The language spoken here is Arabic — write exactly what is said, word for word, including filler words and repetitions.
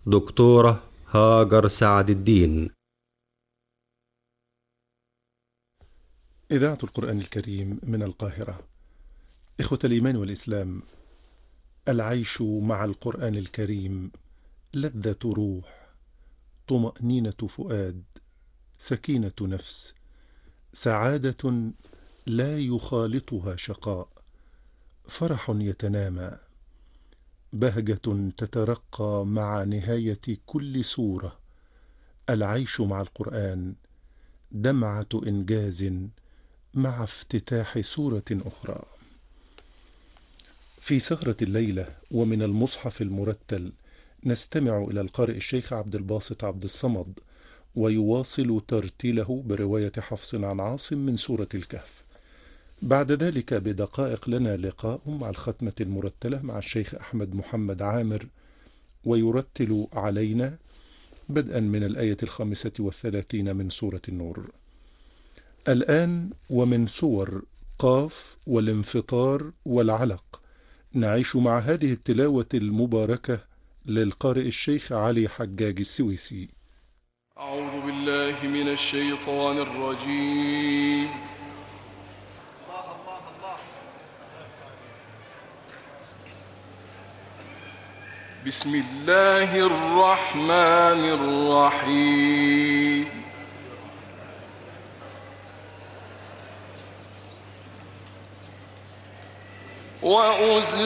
دكتورة هاجر سعد الدين. إذاعة القرآن الكريم من القاهرة. إخوة الإيمان والإسلام، العيش مع القرآن الكريم لذة روح، طمأنينة فؤاد، سكينة نفس، سعادة لا يخالطها شقاء، فرح يتنامى، بهجة تترقى مع نهاية كل سورة. العيش مع القرآن دمعة إنجاز مع افتتاح سورة أخرى. في سهرة الليلة ومن المصحف المرتل نستمع إلى القارئ الشيخ عبد الباسط عبد الصمد، ويواصل ترتيله برواية حفص عن عاصم من سورة الكهف. بعد ذلك بدقائق لنا لقاء مع الختمة المرتلة مع الشيخ أحمد محمد عامر، ويرتل علينا بدءا من الآية الخامسة والثلاثين من سورة النور. الآن ومن سور قاف والانفطار والعلق نعيش مع هذه التلاوة المباركة للقارئ الشيخ علي حجاج السويسي. أعوذ بالله من الشيطان الرجيم. بسم الله الرحمن الرحيم. وأزل